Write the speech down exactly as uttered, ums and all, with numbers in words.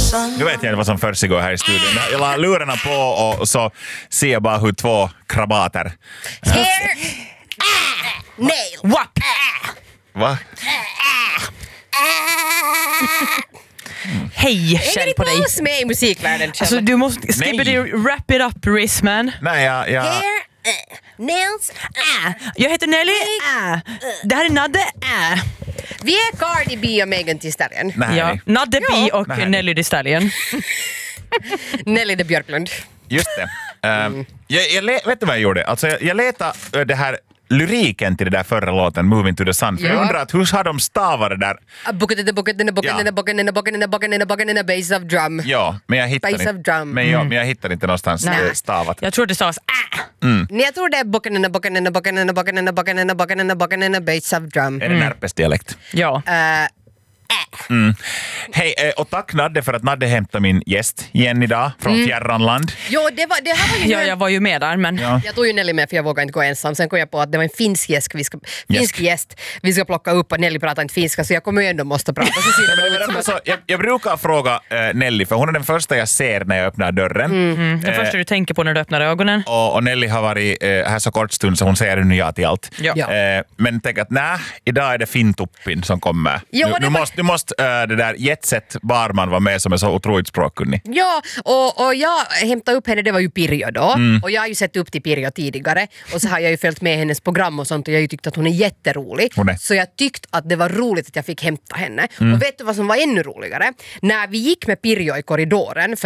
Nu vet jag inte vad som försiggår här i studion. Jag la lurarna på och så ser jag bara hur två krabater... Hair, ah, nail, Wap. Va? Hej, känn på dig. Jag är inte med i musikvärlden. Alltså du måste skippa wrap it up, Risman. Nej, jag... jag... Hair, uh, nails, ah. Jag heter Nelly. Ah. Det här är Nadde. Ah. Vi är Cardi B och Megan Thee Stallion. Nej. Ja, Nadde B och Nej. Nelly Thee Stallion. Nelly de Björklund. Just det. Um, jag, jag le- vet du vad jag gjorde? Alltså, jag, jag letade det här lyriken till det där förra låten, Moving to the Sun. För Ja. jag undrar att hur har de stavat det där? A bucket in the bucket in the bucket Ja. in the bucket in the bucket in the bucket in the bucket in the base of drum. Ja, men jag hittar Space inte. of drum. Men, ja, men jag hittar inte någonstans Nej. det stavat. Jag tror det stavas ah. Nej, jag tror det är bucket in the bucket in the bucket in the bucket in the bucket in the bucket in the bucket in the base of drum. Är det Närpes dialekt? Ja. Uh, Mm. Hej, eh, och tack Nadde för att Nadde hämtade min gäst igen idag från Mm. fjärran land. jo, det, var, det här var ju... Ja, jag var ju med där, men... Ja. Jag tog ju Nelly med för jag vågade inte gå ensam. Sen kom jag på att det var en finsk gäst vi ska, finsk gäst vi ska plocka upp och Nelly pratar inte finska så jag kommer ju ändå måste prata. Så ser det ut som att- Alltså, jag, jag brukar fråga eh, Nelly, för hon är den första jag ser när jag öppnar dörren. Mm, det första du tänker på när du öppnar ögonen. Och, och Nelly har varit eh, här så kort stund så hon säger nu ja till allt. Ja. Ja. Eh, men tänk att nej, idag är det Fintuppin som kommer. Jo, nu, det nu var- måste, nu måste äh, det där Jetset Barman vara med som är så otroligt språkkunnig. Ja, och, och jag hämtade upp henne, det var ju Pirjo då. Mm. Och jag har ju sett upp till Pirjo tidigare. Och så har jag ju följt med hennes program och sånt och jag har ju tyckt att hon är jätterolig. Hon är. Så jag tyckte att det var roligt att jag fick hämta henne. Mm. Och vet du vad som var ännu roligare? När vi gick med Pirjo i korridoren, för